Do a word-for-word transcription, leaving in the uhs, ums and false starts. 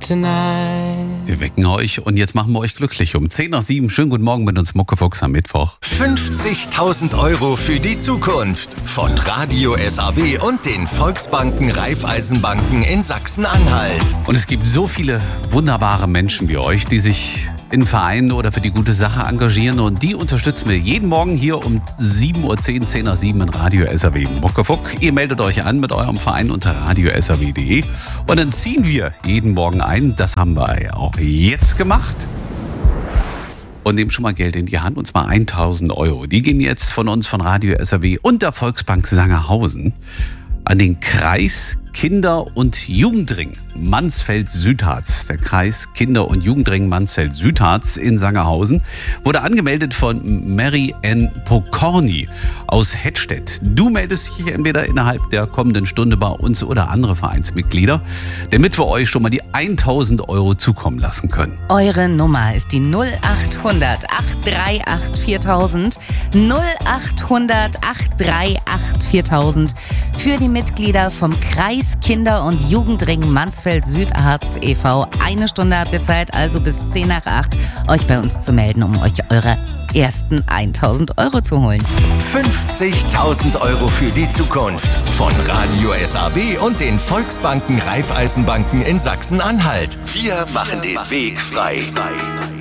tonight. Wir wecken euch und jetzt machen wir euch glücklich. Um zehn nach sieben. Schönen guten Morgen mit uns Muckefuchs am Mittwoch. fünfzigtausend Euro für die Zukunft von Radio S A W und den Volksbanken Raiffeisenbanken in Sachsen-Anhalt. Und es gibt so viele wunderbare Menschen wie euch, die sich in Vereinen oder für die gute Sache engagieren. Und die unterstützen wir jeden Morgen hier um sieben Uhr zehn, zehn nach sieben in Radio S A W Muckefuck. Ihr meldet euch an mit eurem Verein unter radio s a w punkt d e und dann ziehen wir jeden Morgen ein. Das haben wir auch jetzt gemacht. Und nehmen schon mal Geld in die Hand, und zwar tausend Euro. Die gehen jetzt von uns, von Radio S A W und der Volksbank Sangerhausen an den Kreis Kinder- und Jugendring Mansfeld-Südharz. Der Kreis Kinder- und Jugendring Mansfeld-Südharz in Sangerhausen wurde angemeldet von Mary Ann Pokorny aus Hettstedt. Du meldest dich entweder innerhalb der kommenden Stunde bei uns oder andere Vereinsmitglieder, damit wir euch schon mal die tausend Euro zukommen lassen können. Eure Nummer ist die null acht hundert acht drei acht viertausend, null acht hundert acht drei acht viertausend für die Mitglieder vom Kreis Kinder- und Jugendring Mansfeld-Südharz e V Eine Stunde habt ihr Zeit, also bis zehn nach acht, euch bei uns zu melden, um euch eure ersten tausend Euro zu holen. fünfzigtausend Euro für die Zukunft von Radio S A W und den Volksbanken Raiffeisenbanken in Sachsen-Anhalt. Wir machen den Weg frei.